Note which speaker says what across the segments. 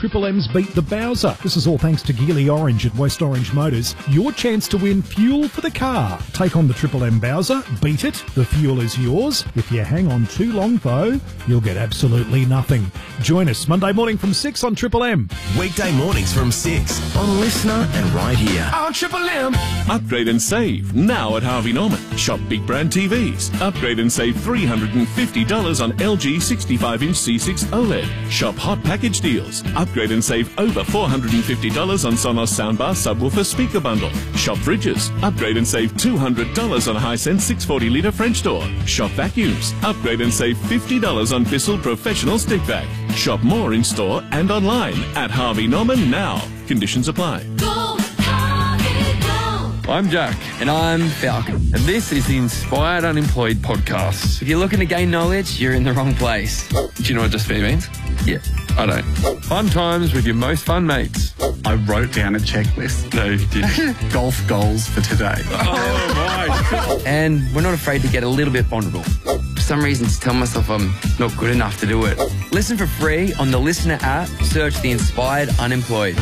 Speaker 1: Triple M's Beat the Bowser. This is all thanks to Geely Orange at West Orange Motors. Your chance to win fuel for the car. Take on the Triple M Bowser, beat it, the fuel is yours. If you hang on too long though, you'll get absolutely nothing. Join us Monday morning from 6 on Triple M.
Speaker 2: Weekday mornings from 6 on Listener and right here
Speaker 3: on Triple M.
Speaker 4: Upgrade and save now at Harvey Norman. Shop big brand TVs. Upgrade and save $350 on LG 65-inch C6 OLED. Shop hot package deals. Upgrade and save over $450 on Sonos soundbar subwoofer speaker bundle. Shop fridges. Upgrade and save $200 on Hisense 640-litre French door. Shop vacuums. Upgrade and save $50 on Bissell Professional stick vac. Shop more in store and online at Harvey Norman now. Conditions apply.
Speaker 5: Go, Harvey, go.
Speaker 6: I'm Jack. And I'm Falcon. And this is the Inspired Unemployed podcast. If you're looking to gain knowledge, you're in the wrong place. Do you know what despair means? Yeah, I don't. Fun times with your most fun mates.
Speaker 7: I wrote down a checklist.
Speaker 6: No, you didn't.
Speaker 7: Golf goals for today.
Speaker 6: Oh, my. And we're not afraid to get a little bit vulnerable. For some reason, to tell myself I'm not good enough to do it. Listen for free on the Listener app. Search the Inspired Unemployed.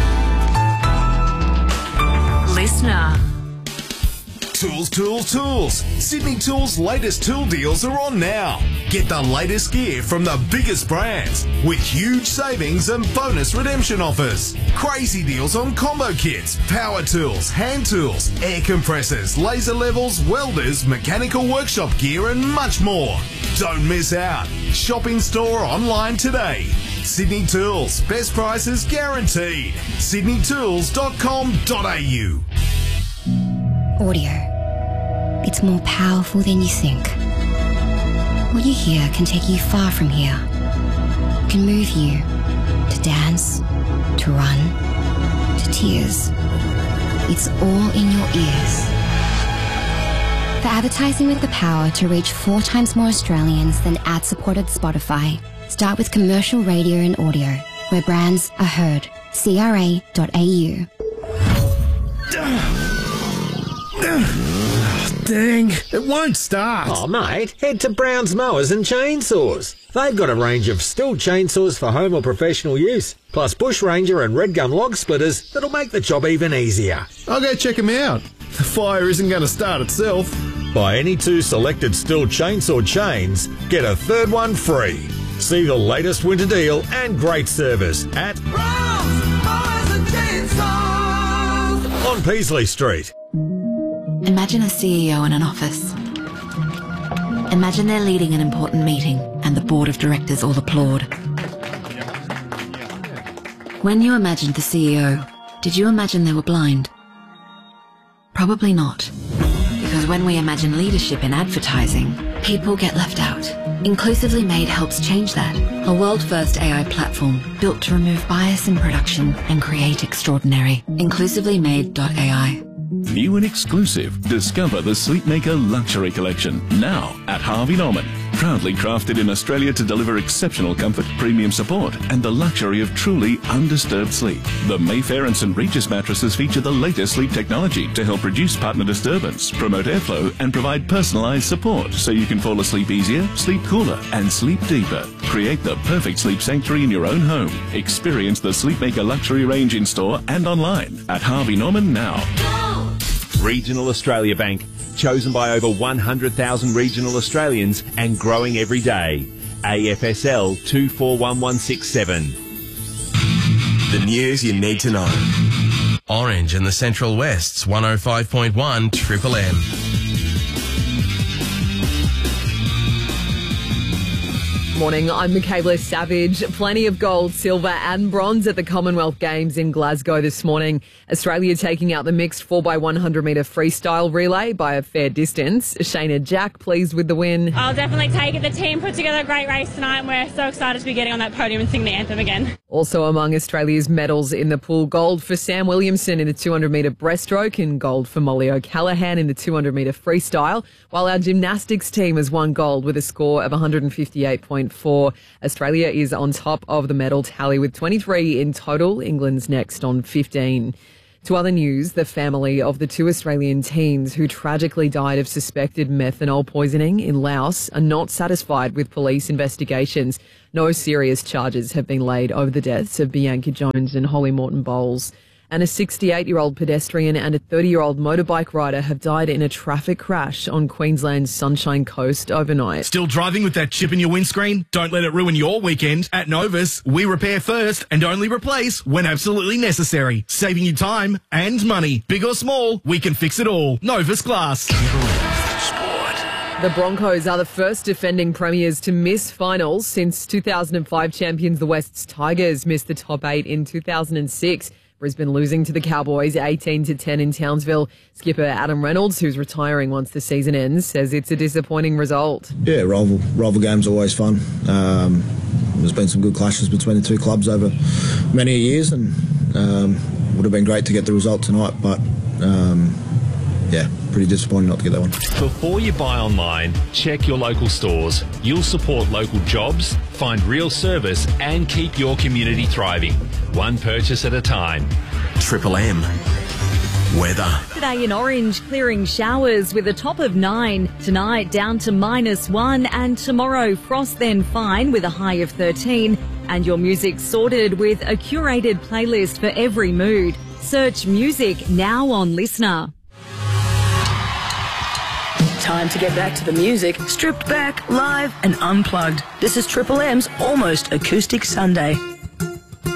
Speaker 5: Listener.
Speaker 2: Tools, tools, tools. Sydney Tools' latest tool deals are on now. Get the latest gear from the biggest brands with huge savings and bonus redemption offers. Crazy deals on combo kits, power tools, hand tools, air compressors, laser levels, welders, mechanical workshop gear and much more. Don't miss out. Shop in store or online today. Sydney Tools. Best prices guaranteed. sydneytools.com.au.
Speaker 8: Audio. It's more powerful than you think. What you hear can take you far from here. It can move you to dance, to run, to tears. It's all in your ears. For advertising with the power to reach 4 times more Australians than ad-supported Spotify, start with commercial radio and audio, where brands are heard. CRA.au.
Speaker 9: Dang, it won't start.
Speaker 10: Oh, mate, head to Brown's Mowers and Chainsaws. They've got a range of Stihl chainsaws for home or professional use, plus Bush Ranger and Red Gun log splitters that'll make the job even easier.
Speaker 9: I'll go check them out. The fire isn't going to start itself.
Speaker 10: Buy any 2 selected Stihl chainsaw chains, get a third one free. See the latest winter deal and great service at
Speaker 3: Brown's Mowers and Chainsaws
Speaker 10: on Peasley Street.
Speaker 11: Imagine a CEO in an office. Imagine they're leading an important meeting and the board of directors all applaud. When you imagined the CEO, did you imagine they were blind? Probably not. Because when we imagine leadership in advertising, people get left out. Inclusively Made helps change that. A world-first AI platform built to remove bias in production and create extraordinary. InclusivelyMade.ai.
Speaker 4: New and exclusive. Discover the Sleepmaker Luxury Collection now at Harvey Norman. Proudly crafted in Australia to deliver exceptional comfort, premium support and the luxury of truly undisturbed sleep. The Mayfair and St Regis mattresses feature the latest sleep technology to help reduce partner disturbance, promote airflow and provide personalised support so you can fall asleep easier, sleep cooler and sleep deeper. Create the perfect sleep sanctuary in your own home. Experience the Sleepmaker Luxury range in store and online at Harvey Norman now.
Speaker 12: Regional Australia Bank, chosen by over 100,000 regional Australians and growing every day. AFSL 241167.
Speaker 2: The news you need to know.
Speaker 13: Orange in the Central West's 105.1 Triple M.
Speaker 14: Morning, I'm Michaela Savage. Plenty of gold, silver and bronze at the Commonwealth Games in Glasgow this morning. Australia taking out the mixed 4x100 metre freestyle relay by a fair distance. Shayna Jack pleased with the win.
Speaker 15: I'll definitely take it. The team put together a great race tonight and we're so excited to be getting on that podium and sing the anthem again.
Speaker 14: Also among Australia's medals in the pool, gold for Sam Williamson in the 200 metre breaststroke and gold for Molly O'Callaghan in the 200 metre freestyle, while our gymnastics team has won gold with a score of 158.4. Australia is on top of the medal tally with 23 in total. England's next on 15. To other news, the family of the 2 Australian teens who tragically died of suspected methanol poisoning in Laos are not satisfied with police investigations. No serious charges have been laid over the deaths of Bianca Jones and Holly Morton Bowles. And a 68-year-old pedestrian and a 30-year-old motorbike rider have died in a traffic crash on Queensland's Sunshine Coast overnight.
Speaker 16: Still driving with that chip in your windscreen? Don't let it ruin your weekend. At Novus, we repair first and only replace when absolutely necessary. Saving you time and money. Big or small, we can fix it all. Novus Glass.
Speaker 14: The Broncos are the first defending premiers to miss finals since 2005 champions the West's Tigers missed the top 8 in 2006. Brisbane losing to the Cowboys 18-10 in Townsville. Skipper Adam Reynolds, who's retiring once the season ends, says it's a disappointing result.
Speaker 17: Yeah, rival games are always fun. There's been some good clashes between the two clubs over many years, and would have been great to get the result tonight, but yeah, pretty disappointing not to get that one.
Speaker 18: Before you buy online, check your local stores. You'll support local jobs, find real service and keep your community thriving. One purchase at a time.
Speaker 13: Triple M. Weather.
Speaker 19: Today in Orange, clearing showers with a top of 9. Tonight down to -1, and tomorrow frost then fine with a high of 13. And your music sorted with a curated playlist for every mood. Search music now on Listener.
Speaker 20: Time to get back to the music, stripped back, live and unplugged. This is Triple M's Almost Acoustic Sunday.